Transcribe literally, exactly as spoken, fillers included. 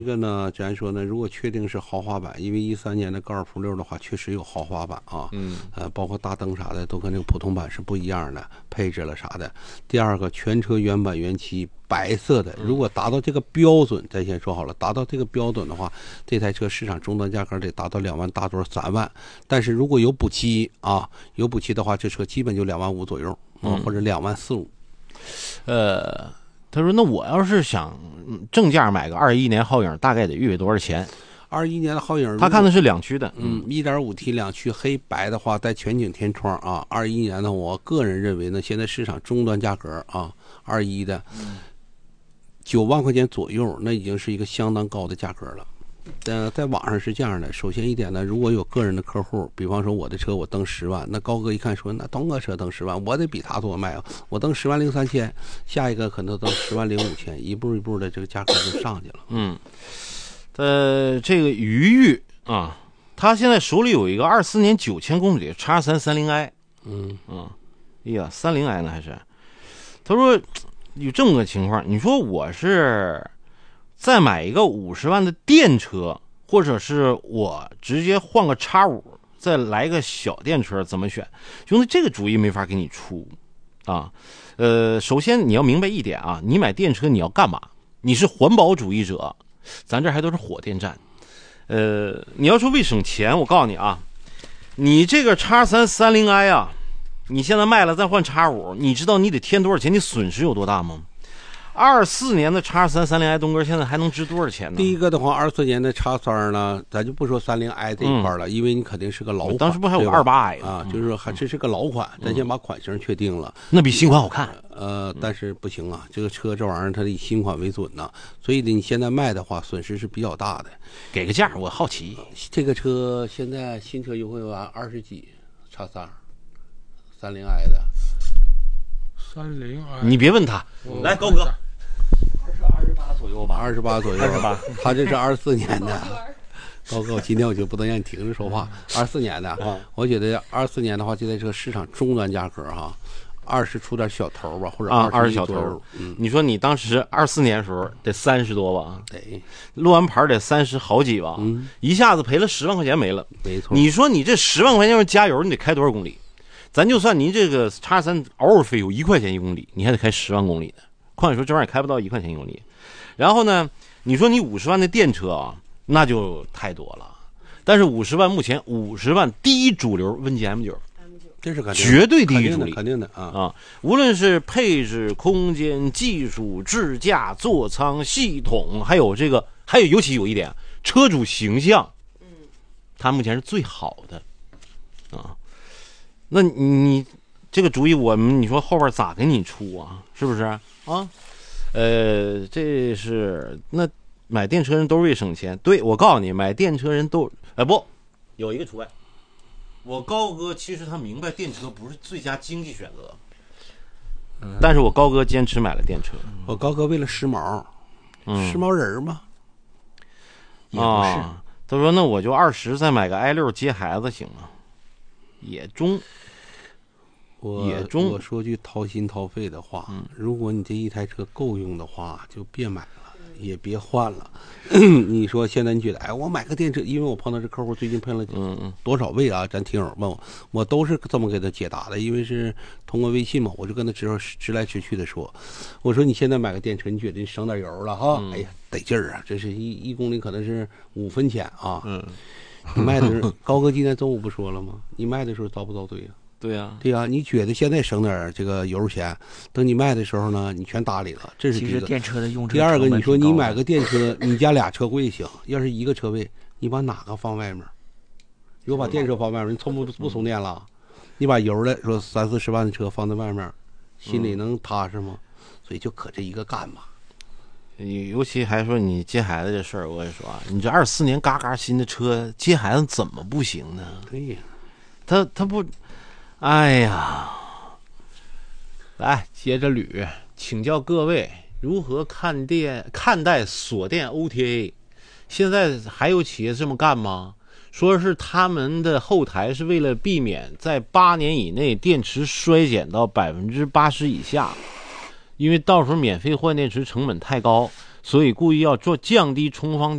这个呢，咱说呢，如果确定是豪华版，因为一三年的高尔夫六的话，确实有豪华版啊， 嗯， 呃，包括大灯啥的都跟这个普通版是不一样的，配置了啥的。第二个，全车原版原漆，白色的，如果达到这个标准，咱先说好了，达到这个标准的话，这台车市场终端价格得达到两万大多三万。但是如果有补漆啊，有补漆的话，这车基本就两万五左右啊，或者两万四五。 呃。他说：“那我要是想正价买个二一年皓影，大概得预备多少钱？” 二一年的皓影， 他看的是两驱的， 嗯，一点五 T 两驱黑白的话，带全景天窗啊。二一年的，我个人认为呢，现在市场终端价格啊，二一的九万块钱左右，那已经是一个相当高的价格了。呃，在网上是这样的，首先一点呢，如果有个人的客户，比方说我的车我登十万，那高哥一看说，那东哥车登十万，我得比他多卖啊，我登十万零三千，下一个可能登十万零五千，一步一步的这个价格就上去了。 嗯，呃，这个余裕啊，他现在手里有一个二四年九千公里叉三三零 i， 嗯嗯，哎呀，三零 i 呢还是？他说有这么个情况，你说我是再买一个五十万的电车，或者是我直接换个叉五，再来个小电车，怎么选？兄弟，这个主意没法给你出啊。呃，首先你要明白一点啊，你买电车你要干嘛？你是环保主义者，咱这还都是火电站。呃，你要说为省钱，我告诉你啊，你这个叉三三零 i 啊，你现在卖了再换叉五，你知道你得添多少钱？你损失有多大吗？二四年的叉三三零 i 东哥现在还能值多少钱呢？ 第一个的话，二四年的叉三呢，咱就不说三零 i 这一块了，嗯，因为你肯定是个老款。 当时不还有个二八 i 啊，就是说还这是个老款，嗯，咱先把款型确定了， 那比新款好看。 呃，但是不行啊，这个车这玩意儿它得以新款为准呐，所以你现在卖的话损失是比较大的。 给个价，我好奇， 这个车现在新车优惠完二十几，叉三，三零 i 的。 三零 i， 你别问他，来高哥。 二十八左右吧， 二十八左右，二十八。他这是二四年的，高哥，我今天我就不能让你停着说话。二四年的，我觉得二四年的话，就在这个市场终端价格哈，二十出点小头吧，或者啊二十小头。 嗯， 你说你当时二四年的时候得三十多吧？ 得， 落完牌得三十好几吧？ 嗯， 一下子赔了十万块钱没了。 没错。 你说你这十万块钱要加油，你得开多少公里？咱就算您这个叉三嗷嗷飞有一块钱一公里，你还得开十万公里呢。况且说这玩意儿开不到一块钱一公里。然后呢，你说你五十万的电车啊，那就太多了。但是五十万目前五十万第一主流温吉 M 九， 这是绝对第一主力， 肯定的啊啊！无论是配置、空间、技术、智驾、座舱、系统，还有这个，还有尤其有一点，车主形象，嗯，它目前是最好的啊。那你你这个主意，我们你说后边咋给你出啊？是不是啊？呃，这是那买电车人都是为省钱。对，我告诉你，买电车人都哎不，有一个除外。我高哥其实他明白电车不是最佳经济选择，嗯，但是我高哥坚持买了电车。 我高哥为了时髦， 嗯， 时髦人嘛， 也不是。啊，他说那我就二十再买个 i 六接孩子行吗？也中。 我也中。 我说句掏心掏肺的话，嗯，如果你这一台车够用的话，就别买了，也别换了。你说现在你觉得，哎，我买个电车，因为我碰到这客户最近碰了多少位啊？咱听友问我，我都是这么给他解答的，因为是通过微信嘛，我就跟他直直来直去的说，我说你现在买个电车，你觉得你省点油了哈？嗯，哎呀，得劲儿啊！这是一一公里可能是五分钱啊。 嗯， 你卖的时候，高哥今天中午不说了吗？你卖的时候遭不遭罪啊？ 对呀，啊， 对呀，啊，你觉得现在省点这个油钱，等你卖的时候呢，你全搭理了，这是第一个。 其实电车的用车。 第二个，你说你买个电车，你家俩车位行，要是一个车位，你把哪个放外面？如果把电车放外面，你充不不充电了？你把油的说三四十万的车放在外面，心里能踏实吗？所以就可这一个干吧。 尤其还说你接孩子这事儿，我跟你说啊，你这二四年嘎嘎新的车接孩子怎么不行呢？ 对呀， 他他不。哎呀，来接着捋，请教各位如何看电看待锁电 O T A？ 现在还有企业这么干吗？说是他们的后台是为了避免在八年以内电池衰减到百分之八十以下，因为到时候免费换电池成本太高， 所以故意要做降低冲锋